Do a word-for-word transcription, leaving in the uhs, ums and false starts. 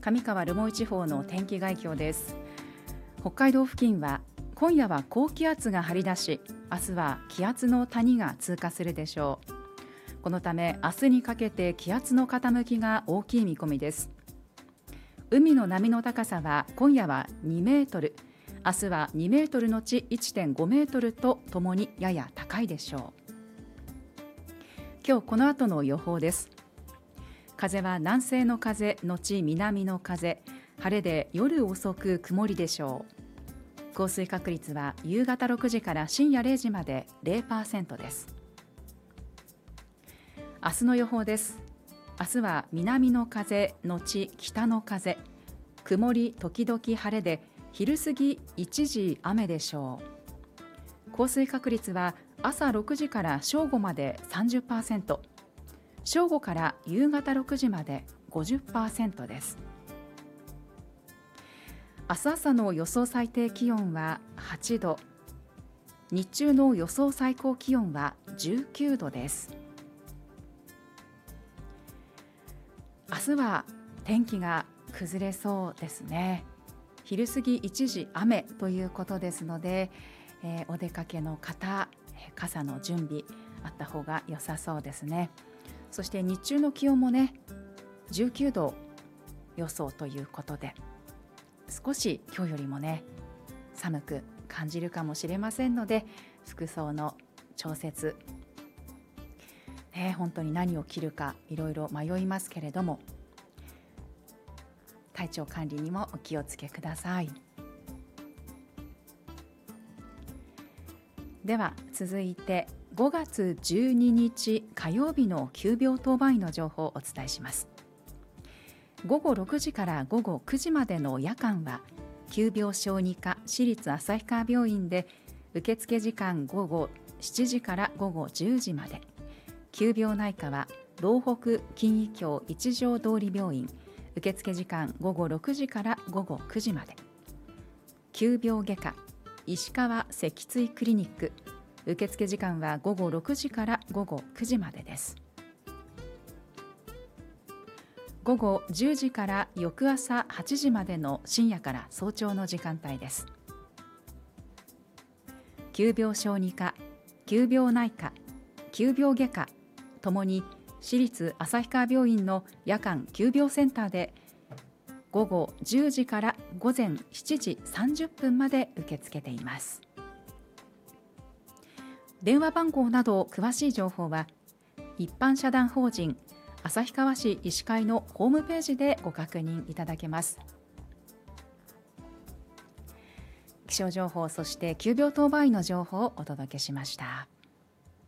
上川留萌地方の天気概況です。北海道付近は今夜は高気圧が張り出し、明日は気圧の谷が通過するでしょう。このため明日にかけて気圧の傾きが大きい見込みです。海の波の高さは今夜はにメートル、明日はにメートルのち いってんごメートルとともにやや高いでしょう。今日この後の予報です。風は南西の風のち南の風、晴れで夜遅く曇りでしょう。降水確率は夕方ろくじから深夜れいじまで ゼロパーセント です。明日の予報です。明日は南の風のち北の風、曇り時々晴れで昼過ぎ一時雨でしょう。降水確率は朝ろくじから正午まで さんじゅっパーセント、正午から夕方ろくじまで ごじゅっパーセント です。明日朝の予想最低気温ははちど、日中の予想最高気温はじゅうきゅうどです。明日は天気が崩れそうですね。昼過ぎ一時雨ということですので、えー、お出かけの方、傘の準備あった方が良さそうですね。そして日中の気温もねじゅうきゅうど予想ということで、少し今日よりもね寒く感じるかもしれませんので、服装の調節、ね、本当に何を着るかいろいろ迷いますけれども、体調管理にもお気をつけください。では続いてごがつじゅうににち火曜日の急病当番医の情報をお伝えします。ごごろくじからごごくじまでの夜間は急病小児科市立旭川病院で受付時間ごごしちじからごごじゅうじまで、急病内科は道北金医協一条通病院受付時間ごごろくじからごごくじまで、急病外科石川脊椎クリニック受付時間はごごろくじからごごくじまでです。ごごじゅうじから翌朝はちじまでの深夜から早朝の時間帯です。急病小児科、急病内科、急病外科ともに市立旭川病院の夜間急病センターでごごじゅうじからごぜんしちじさんじゅっぷんまで受け付けています。電話番号など詳しい情報は一般社団法人旭川市医師会のホームページでご確認いただけます。気象情報、そして急病当番医の情報をお届けしました。